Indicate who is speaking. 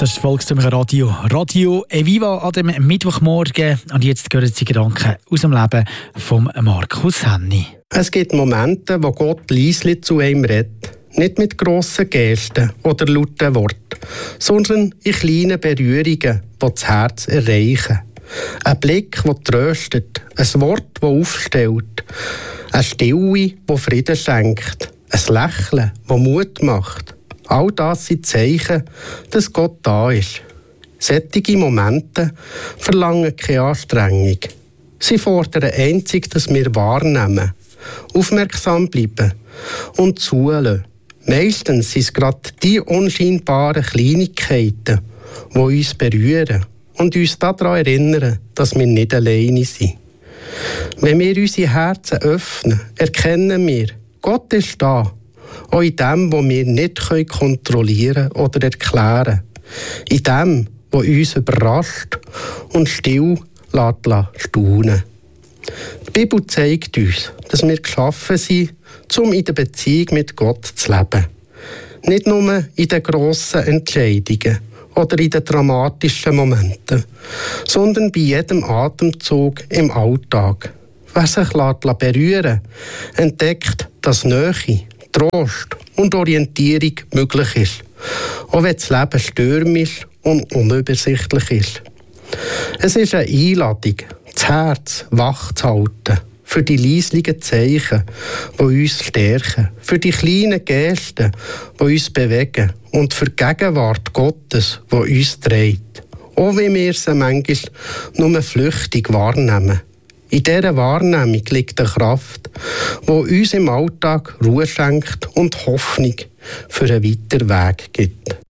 Speaker 1: Das ist das Volkstümliche Radio. Radio Eviva an dem Mittwochmorgen. Und jetzt gehören die Gedanken aus dem Leben von Markus Henny.
Speaker 2: Es gibt Momente, wo Gott leise zu einem redet. Nicht mit grossen Gesten oder lauten Worten, sondern in kleinen Berührungen, die das Herz erreichen. Ein Blick, der tröstet, ein Wort, das aufstellt, eine Stille, die Frieden schenkt, ein Lächeln, das Mut macht. All das sind Zeichen, dass Gott da ist. Solche Momente verlangen keine Anstrengung. Sie fordern einzig, dass wir wahrnehmen, aufmerksam bleiben und zuhören. Meistens sind es gerade die unscheinbaren Kleinigkeiten, die uns berühren und uns daran erinnern, dass wir nicht alleine sind. Wenn wir unsere Herzen öffnen, erkennen wir, Gott ist da. Auch in dem, was wir nicht kontrollieren oder erklären. In dem, was uns überrascht und still staunen. Die Bibel zeigt uns, dass wir geschaffen sind, um in der Beziehung mit Gott zu leben. Nicht nur in den grossen Entscheidungen oder in den dramatischen Momenten, sondern bei jedem Atemzug im Alltag. Wer sich berühren lässt, entdeckt, dass Nähe, Trost und Orientierung möglich ist, auch wenn das Leben stürmisch und unübersichtlich ist. Es ist eine Einladung, das Herz wach zu halten, für die leislichen Zeichen, die uns stärken, für die kleinen Gesten, die uns bewegen und für die Gegenwart Gottes, die uns trägt. Auch wenn wir sie manchmal nur flüchtig wahrnehmen. In dieser Wahrnehmung liegt eine Kraft, die uns im Alltag Ruhe schenkt und Hoffnung für einen weiteren Weg gibt.